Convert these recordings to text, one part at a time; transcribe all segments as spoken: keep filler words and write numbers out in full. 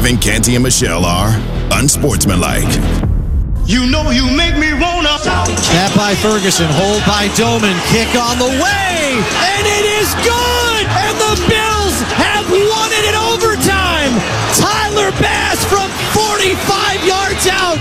Evan, Canty, and Michelle are unsportsmanlike. You know you make me wanna. Snap by Ferguson, hold by Doman, kick on the way, and it is good! And the Bills have won it in overtime! Tyler Bass from forty-five yards out!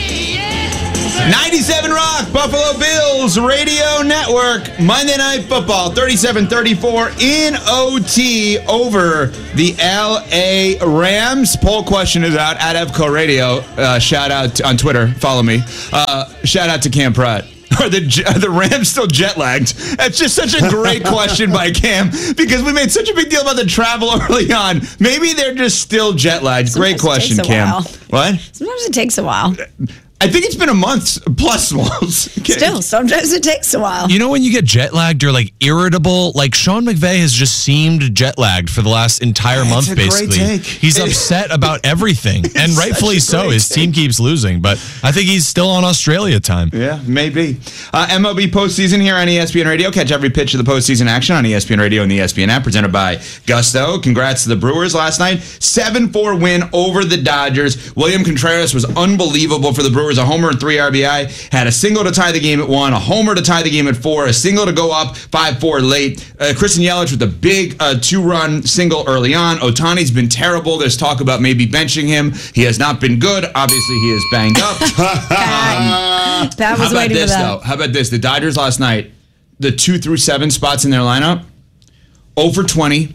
ninety-seven Rock, Buffalo Bills Radio Network, Monday Night Football, thirty-seven thirty-four in O T over the L A Rams. Poll question is out at Evco Radio. Uh, shout out to, on Twitter. Follow me. Uh, shout out to Cam Pratt. Are the, are the Rams still jet lagged? That's just such a great question by Cam because we made such a big deal about the travel early on. Maybe they're just still jet lagged. Great question, Cam. While. What? Sometimes it takes a while. I think it's been a month plus. Still, sometimes it takes a while. You know when you get jet lagged, you're like irritable. Like Sean McVay has just seemed jet lagged for the last entire That's month, a basically. Great take. He's upset about everything, and rightfully so. His team keeps losing, but I think he's still on Australia time. Yeah, maybe. Uh, M L B postseason here on E S P N Radio. Catch every pitch of the postseason action on E S P N Radio and the E S P N app, presented by Gusto. Congrats to the Brewers last night. seven four win over the Dodgers. William Contreras was unbelievable for the Brewers. A homer and three R B I. Had a single to tie the game at one, a homer to tie the game at four, a single to go up five four late. Uh, Christian Yelich with a big uh, two-run single early on. Ohtani's been terrible. There's talk about maybe benching him. He has not been good. Obviously, he is banged up. um, that was how about waiting this, for that. though? How about this? The Dodgers last night, the two through seven spots in their lineup, oh for twenty,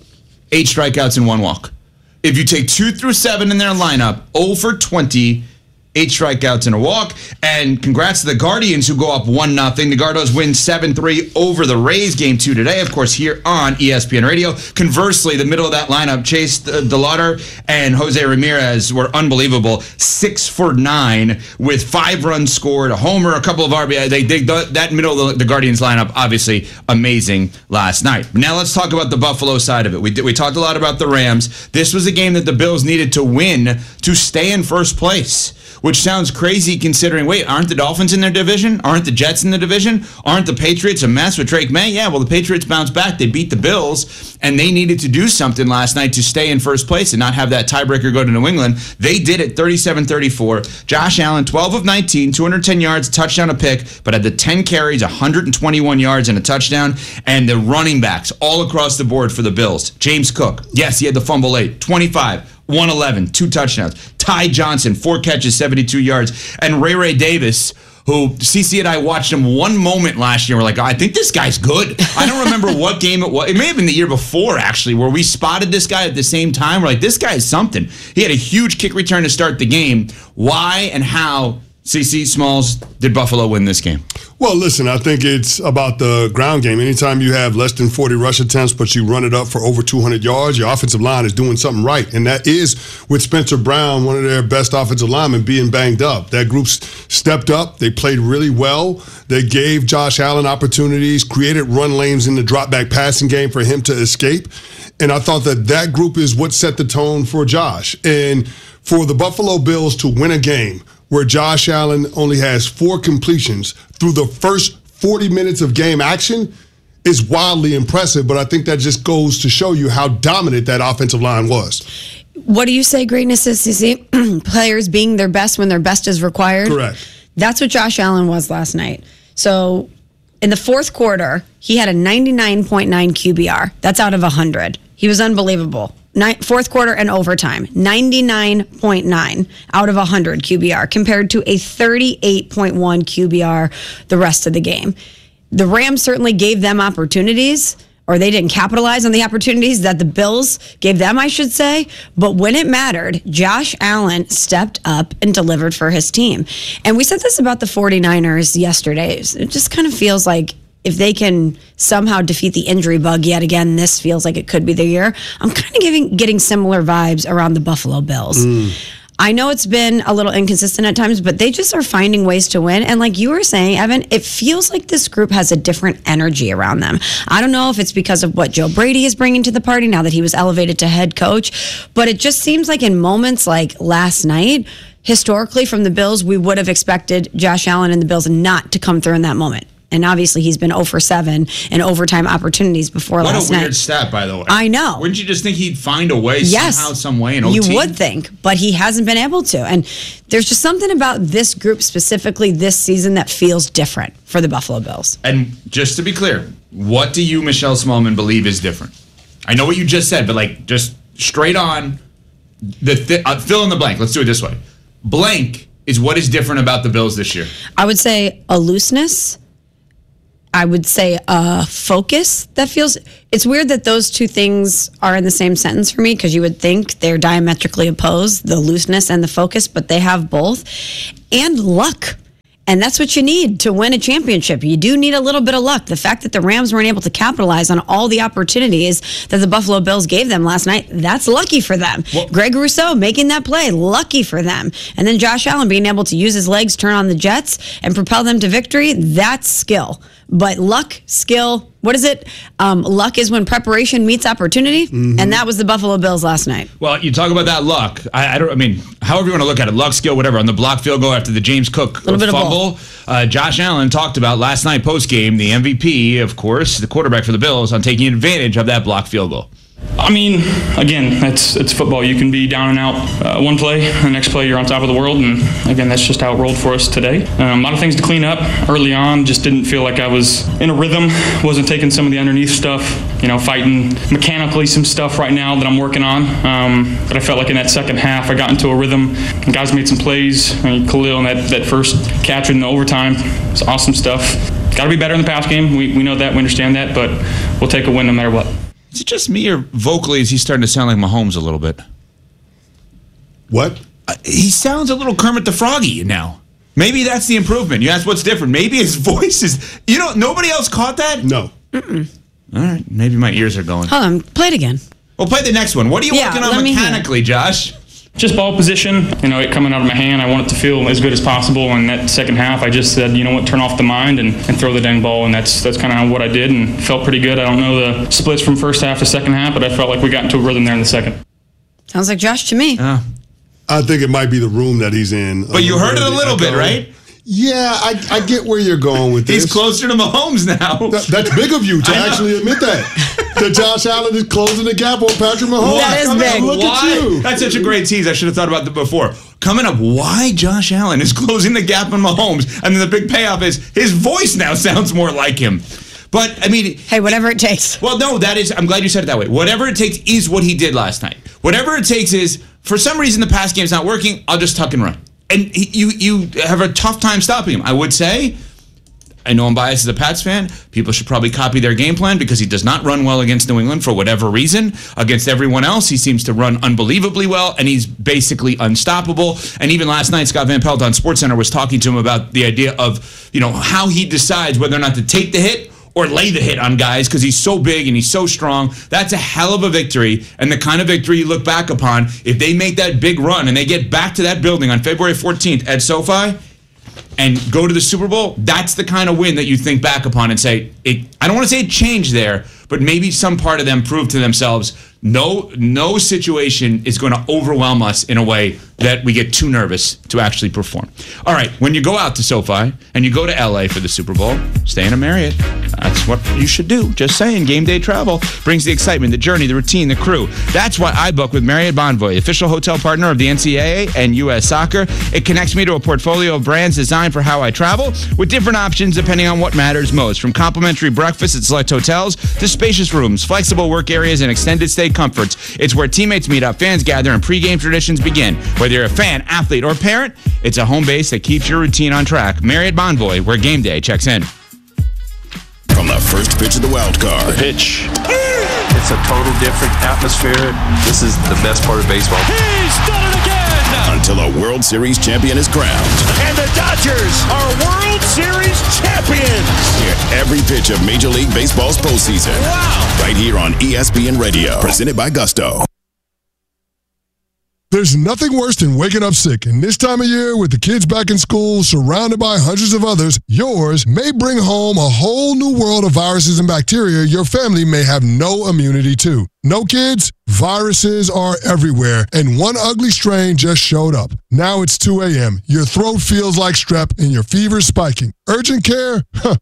eight strikeouts and one walk. If you take two through seven in their lineup, oh for twenty, eight strikeouts and a walk. And congrats to the Guardians who go up one nothing. The Gardos win seven three over the Rays game two today, of course, here on E S P N Radio. Conversely, the middle of that lineup, Chase DeLauder and Jose Ramirez were unbelievable. Six for nine with five runs scored, a homer, a couple of R B I. They dig that middle of the Guardians lineup, obviously amazing last night. Now let's talk about the Buffalo side of it. We did, we talked a lot about the Rams. This was a game that the Bills needed to win to stay in first place, which sounds crazy considering, wait, aren't the Dolphins in their division? Aren't the Jets in the division? Aren't the Patriots a mess with Drake May? Yeah, well, the Patriots bounced back. They beat the Bills, and they needed to do something last night to stay in first place and not have that tiebreaker go to New England. They did it thirty-seven thirty-four. Josh Allen, twelve of nineteen, two hundred ten yards, touchdown, a pick, but had the ten carries, one hundred twenty-one yards, and a touchdown. And the running backs all across the board for the Bills. James Cook, yes, he had the fumble late, twenty-five. one eleven, two touchdowns. Ty Johnson, four catches, seventy-two yards. And Ray Ray Davis, who C C and I watched him one moment last year. We're like, oh, I think this guy's good. I don't remember what game it was. It may have been the year before, actually, where we spotted this guy at the same time. We're like, this guy is something. He had a huge kick return to start the game. Why and how, C C Smalls, did Buffalo win this game? Well, listen, I think it's about the ground game. Anytime you have less than forty rush attempts, but you run it up for over two hundred yards, your offensive line is doing something right. And that is with Spencer Brown, one of their best offensive linemen, being banged up. That group stepped up. They played really well. They gave Josh Allen opportunities, created run lanes in the drop-back passing game for him to escape. And I thought that that group is what set the tone for Josh. And for the Buffalo Bills to win a game where Josh Allen only has four completions through the first forty minutes of game action is wildly impressive, but I think that just goes to show you how dominant that offensive line was. What do you say greatness is, C C? Players being their best when their best is required? Correct. That's what Josh Allen was last night. So in the fourth quarter, he had a ninety-nine point nine Q B R. That's out of one hundred. He was unbelievable. Ninth, fourth quarter and overtime, ninety-nine point nine out of one hundred Q B R compared to a thirty-eight point one Q B R the rest of the game. The Rams certainly gave them opportunities, or they didn't capitalize on the opportunities that the Bills gave them, I should say. But when it mattered, Josh Allen stepped up and delivered for his team. And we said this about the 49ers yesterday. It just kind of feels like if they can somehow defeat the injury bug yet again, this feels like it could be the year. I'm kind of giving, getting similar vibes around the Buffalo Bills. Mm. I know it's been a little inconsistent at times, but they just are finding ways to win. And like you were saying, Evan, it feels like this group has a different energy around them. I don't know if it's because of what Joe Brady is bringing to the party now that he was elevated to head coach, but it just seems like in moments like last night, historically from the Bills, we would have expected Josh Allen and the Bills not to come through in that moment. And obviously he's been zero for seven in overtime opportunities before what last a weird night. stat, by the way. I know. Wouldn't you just think he'd find a way Yes. somehow, some way in O T? You would think, but he hasn't been able to. And there's just something about this group specifically this season that feels different for the Buffalo Bills. And just to be clear, what do you, Michelle Smallman, believe is different? I know what you just said, but like just straight on, the th- uh, fill in the blank. Let's do it this way. Blank is what is different about the Bills this year. I would say a looseness. I would say a focus that feels. It's weird that those two things are in the same sentence for me because you would think they're diametrically opposed, the looseness and the focus, but they have both. And luck. And that's what you need to win a championship. You do need a little bit of luck. The fact that the Rams weren't able to capitalize on all the opportunities that the Buffalo Bills gave them last night, that's lucky for them. Well, Greg Rousseau making that play, lucky for them. And then Josh Allen being able to use his legs, turn on the Jets, and propel them to victory, that's skill. But luck, skill, what is it? Um, luck is when preparation meets opportunity, mm-hmm. and that was the Buffalo Bills last night. Well, you talk about that luck. I, I don't. I mean, however you want to look at it, luck, skill, whatever. On the block field goal after the James Cook fumble, uh, Josh Allen talked about last night post game. The M V P, of course, the quarterback for the Bills, on taking advantage of that block field goal. I mean, again, it's it's football. You can be down and out uh, one play, the next play you're on top of the world, and again, that's just how it rolled for us today. Um, a lot of things to clean up early on. Just didn't feel like I was in a rhythm. Wasn't taking some of the underneath stuff. You know, fighting mechanically some stuff right now that I'm working on. Um, but I felt like in that second half, I got into a rhythm. And guys made some plays. I mean, Khalil and that that first catch in the overtime, it's awesome stuff. Got to be better in the pass game. We we know that. We understand that. But we'll take a win no matter what. Is it just me, or vocally is he starting to sound like Mahomes a little bit? What? Uh, he sounds a little Kermit the Froggy now. Maybe that's the improvement. You asked what's different. Maybe his voice is... You know, nobody else caught that? No. Mm-mm. All right. Maybe my ears are going. Hold on. Play it again. Well, play the next one. What are you yeah, working on mechanically, Josh? Just ball position, you know, it coming out of my hand. I want it to feel as good as possible. And that second half, I just said, you know what, turn off the mind and, and throw the dang ball. And that's that's kind of what I did and felt pretty good. I don't know the splits from first half to second half, but I felt like we got into a rhythm there in the second. Sounds like Josh to me. Uh, I think it might be the room that he's in. But you heard it a little bit, right? Yeah, I, I get where you're going with this. He's closer to Mahomes now. That, that's big of you to actually admit that. That Josh Allen is closing the gap on Patrick Mahomes. That is I mean, big. Look why? at you. That's such a great tease. I should have thought about that before. Coming up, why Josh Allen is closing the gap on Mahomes. And then the big payoff is his voice now sounds more like him. But, I mean... Hey, whatever it takes. Well, no, that is... I'm glad you said it that way. Whatever it takes is what he did last night. Whatever it takes is, for some reason the pass game's not working, I'll just tuck and run. And he, you you have a tough time stopping him. I would say, I know I'm biased as a Pats fan, people should probably copy their game plan because he does not run well against New England for whatever reason. Against everyone else, he seems to run unbelievably well, and he's basically unstoppable. And even last night, Scott Van Pelt on SportsCenter was talking to him about the idea of, you know, how he decides whether or not to take the hit or lay the hit on guys because he's so big and he's so strong. That's a hell of a victory, and the kind of victory you look back upon. If they make that big run and they get back to that building on February fourteenth at SoFi and go to the Super Bowl, that's the kind of win that you think back upon and say, it. I don't want to say it changed there, but maybe some part of them proved to themselves, no, no situation is going to overwhelm us in a way that we get too nervous to actually perform. All right, when you go out to SoFi and you go to L A for the Super Bowl, stay in a Marriott. That's what you should do. Just saying, game day travel brings the excitement, the journey, the routine, the crew. That's why I book with Marriott Bonvoy, official hotel partner of the N C double A and U S Soccer. It connects me to a portfolio of brands designed for how I travel with different options depending on what matters most, from complimentary breakfast at select hotels to spacious rooms, flexible work areas, and extended stay comforts. It's where teammates meet up, fans gather, and pregame traditions begin. Whether you're a fan, athlete, or parent, it's a home base that keeps your routine on track. Marriott Bonvoy, where game day checks in. From the first pitch of the wild card. Pitch. It's a total different atmosphere. This is the best part of baseball. He's done it again! Until a World Series champion is crowned. And the Dodgers are World Series champions! Hear every pitch of Major League Baseball's postseason. Wow! Right here on E S P N Radio. Presented by Gusto. There's nothing worse than waking up sick, and this time of year, with the kids back in school, surrounded by hundreds of others, yours may bring home a whole new world of viruses and bacteria your family may have no immunity to. No kids? Viruses are everywhere, and one ugly strain just showed up. Now it's two a.m., your throat feels like strep, and your fever's spiking. Urgent care? Huh.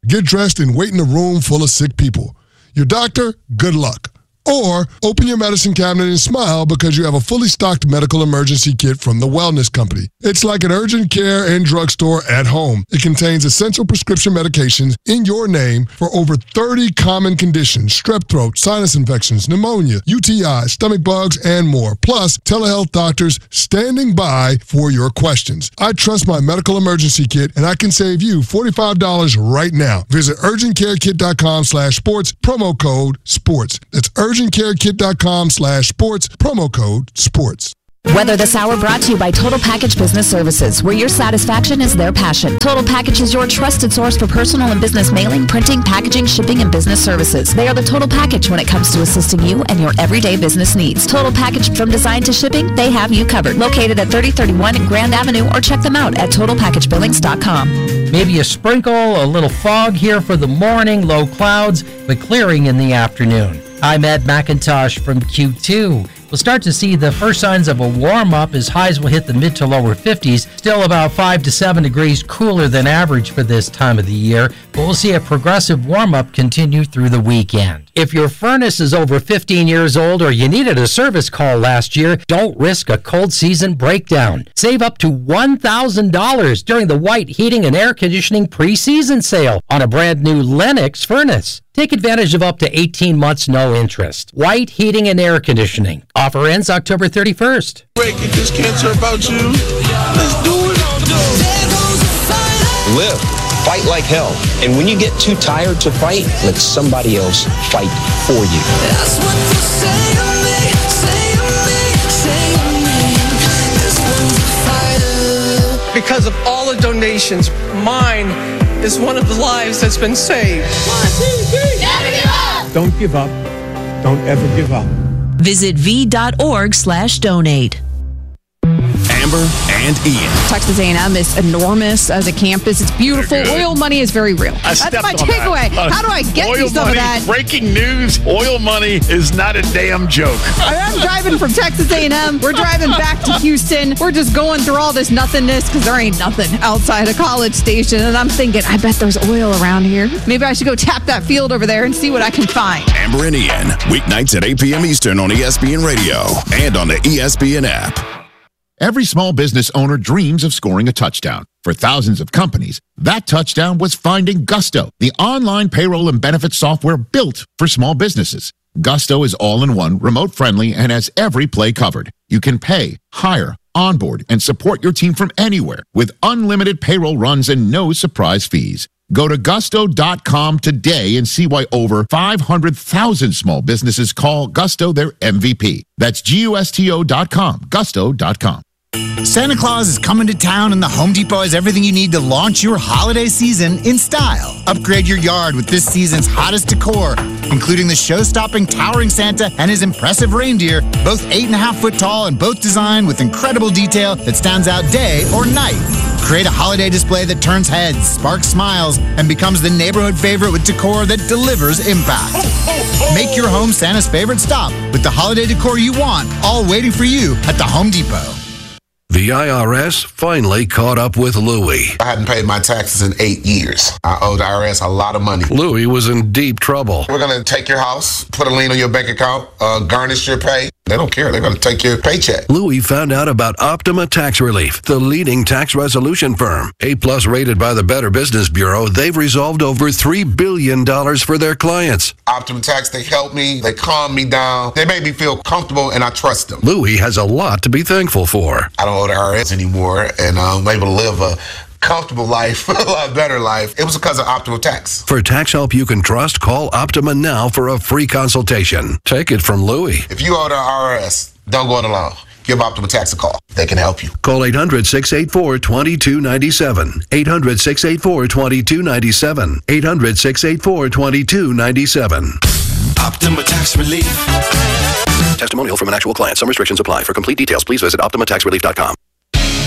get dressed, and wait in a room full of sick people. Your doctor, good luck. Or open your medicine cabinet and smile because you have a fully stocked medical emergency kit from the Wellness Company. It's like an urgent care and drugstore at home. It contains essential prescription medications in your name for over thirty common conditions: strep throat, sinus infections, pneumonia, U T I, stomach bugs, and more. Plus, telehealth doctors standing by for your questions. I trust my medical emergency kit, and I can save you forty-five dollars right now. Visit urgentcarekit.com slash sports, promo code sports. That's urgentcarekit.com slash sports, promo code sports. Weather This Hour brought to you by Total Package Business Services, where your satisfaction is their passion. Total Package is your trusted source for personal and business mailing, printing, packaging, shipping, and business services. They are the total package when it comes to assisting you and your everyday business needs. Total Package, from design to shipping, they have you covered. Located at thirty thirty-one Grand Avenue, or check them out at total package billings dot com. Maybe a sprinkle, a little fog here for the morning, low clouds, but clearing in the afternoon. I'm Ed McIntosh from Q two. We'll start to see the first signs of a warm-up as highs will hit the mid to lower fifties, still about five to seven degrees cooler than average for this time of the year, but we'll see a progressive warm-up continue through the weekend. If your furnace is over fifteen years old or you needed a service call last year, don't risk a cold season breakdown. Save up to one thousand dollars during the White Heating and Air Conditioning pre-season sale on a brand new Lennox furnace. Take advantage of up to eighteen months no interest. White Heating and Air Conditioning. Offer ends October thirty-first. Breaking this cancer about you. Let's do it. Live. Fight like hell. And when you get too tired to fight, let somebody else fight for you. That's what you say to me, say to me, say to me. This one's a fighter. Because of all the donations, mine is one of the lives that's been saved. One, two, three. Never give up. Don't give up. Don't ever give up. Visit v.org slash donate. Amber and Ian. Texas A and M is enormous as a campus. It's beautiful. Oil money is very real. I That's my takeaway. That. How do I get oil you some money, of that? Breaking news, oil money is not a damn joke. I'm driving from Texas A and M. We're driving back to Houston. We're just going through all this nothingness because there ain't nothing outside a College Station. And I'm thinking, I bet there's oil around here. Maybe I should go tap that field over there and see what I can find. Amber and Ian, weeknights at eight p.m. Eastern on E S P N Radio and on the E S P N app. Every small business owner dreams of scoring a touchdown. For thousands of companies, that touchdown was finding Gusto, the online payroll and benefits software built for small businesses. Gusto is all-in-one, remote-friendly, and has every play covered. You can pay, hire, onboard, and support your team from anywhere with unlimited payroll runs and no surprise fees. Go to gusto dot com today and see why over five hundred thousand small businesses call Gusto their M V P. That's G U S T O dot com, gusto dot com. Santa Claus is coming to town, and the Home Depot has everything you need to launch your holiday season in style. Upgrade your yard with this season's hottest decor, including the show-stopping towering Santa and his impressive reindeer, both eight and a half foot tall and both designed with incredible detail that stands out day or night. Create a holiday display that turns heads, sparks smiles, and becomes the neighborhood favorite with decor that delivers impact. Make your home Santa's favorite stop with the holiday decor you want, all waiting for you at the Home Depot. The I R S finally caught up with Louie. I hadn't paid my taxes in eight years. I owed the I R S a lot of money. Louie was in deep trouble. We're going to take your house, put a lien on your bank account, uh, garnish your pay. They don't care. They're going to take your paycheck. Louie found out about Optima Tax Relief, the leading tax resolution firm. A-plus rated by the Better Business Bureau, they've resolved over three billion dollars for their clients. Optima Tax, they help me. They calm me down. They make me feel comfortable, and I trust them. Louie has a lot to be thankful for. I don't owe the I R S anymore, and I'm able to live a comfortable life, a lot better life. It was because of Optima Tax. For tax help you can trust, call Optima now for a free consultation. Take it from Louie. If you owe the I R S, don't go it alone. Give Optima Tax a call. They can help you. Call eight hundred, six eight four, two two nine seven. eight hundred, six eight four, two two nine seven. eight hundred, six eight four, two two nine seven. Optima Tax Relief. Testimonial from an actual client. Some restrictions apply. For complete details, please visit optima tax relief dot com.